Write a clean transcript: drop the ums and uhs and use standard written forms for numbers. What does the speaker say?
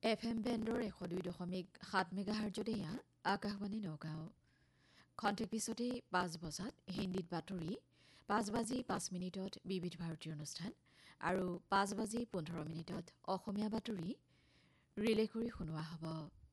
FM বেণ্ডৰ 102.7 মেগাহাৰ্জত এয়া আকাশবাণী নগাঁও। খন্তেক পিছতে 5 বজাত হিন্দীত বাতৰি, 5:05 বিবিধ ভাৰতীয় অনুষ্ঠান আৰু 5:15 অসমীয়া বাতৰি ৰিলে কৰি শুনোৱা হ'ব।